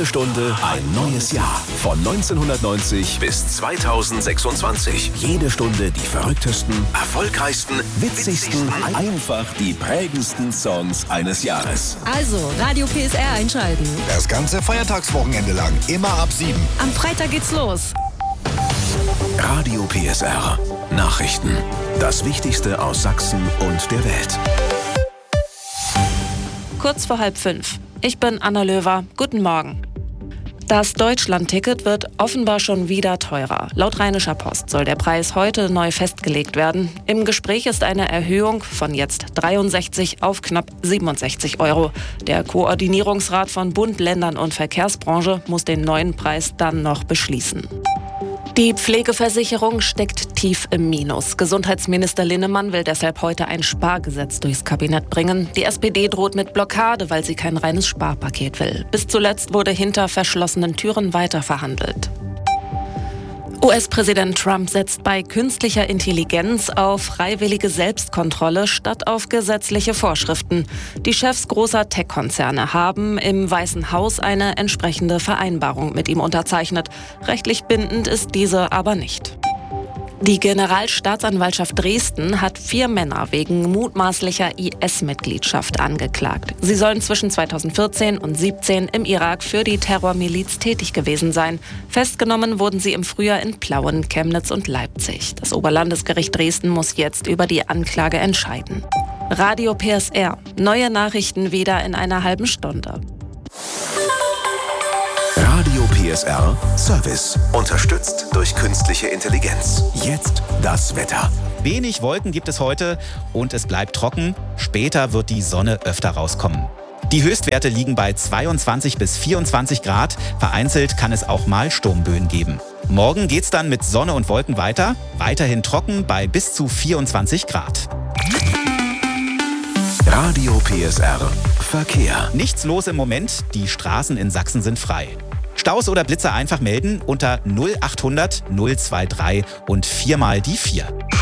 Jede Stunde ein neues Jahr. Von 1990 bis 2026. Jede Stunde die verrücktesten, erfolgreichsten, witzigsten, einfach die prägendsten Songs eines Jahres. Also, Radio PSR einschalten. Das ganze Feiertagswochenende lang, immer ab 7. Am Freitag geht's los. Radio PSR. Nachrichten. Das Wichtigste aus Sachsen und der Welt. Kurz vor 4:30. Ich bin Anna Löwer. Guten Morgen. Das Deutschland-Ticket wird offenbar schon wieder teurer. Laut Rheinischer Post soll der Preis heute neu festgelegt werden. Im Gespräch ist eine Erhöhung von jetzt 63 auf knapp 67 Euro. Der Koordinierungsrat von Bund, Ländern und Verkehrsbranche muss den neuen Preis dann noch beschließen. Die Pflegeversicherung steckt tief im Minus. Gesundheitsminister Linnemann will deshalb heute ein Spargesetz durchs Kabinett bringen. Die SPD droht mit Blockade, weil sie kein reines Sparpaket will. Bis zuletzt wurde hinter verschlossenen Türen weiter verhandelt. US-Präsident Trump setzt bei künstlicher Intelligenz auf freiwillige Selbstkontrolle statt auf gesetzliche Vorschriften. Die Chefs großer Tech-Konzerne haben im Weißen Haus eine entsprechende Vereinbarung mit ihm unterzeichnet. Rechtlich bindend ist diese aber nicht. Die Generalstaatsanwaltschaft Dresden hat 4 Männer wegen mutmaßlicher IS-Mitgliedschaft angeklagt. Sie sollen zwischen 2014 und 2017 im Irak für die Terrormiliz tätig gewesen sein. Festgenommen wurden sie im Frühjahr in Plauen, Chemnitz und Leipzig. Das Oberlandesgericht Dresden muss jetzt über die Anklage entscheiden. Radio PSR. Neue Nachrichten wieder in einer halben Stunde. Radio PSR Service. Unterstützt durch künstliche Intelligenz. Jetzt das Wetter. Wenig Wolken gibt es heute und es bleibt trocken. Später wird die Sonne öfter rauskommen. Die Höchstwerte liegen bei 22 bis 24 Grad. Vereinzelt kann es auch mal Sturmböen geben. Morgen geht's dann mit Sonne und Wolken weiter. Weiterhin trocken bei bis zu 24 Grad. Radio PSR Verkehr. Nichts los im Moment. Die Straßen in Sachsen sind frei. Staus oder Blitzer einfach melden unter 0800 023 und 4 mal die 4.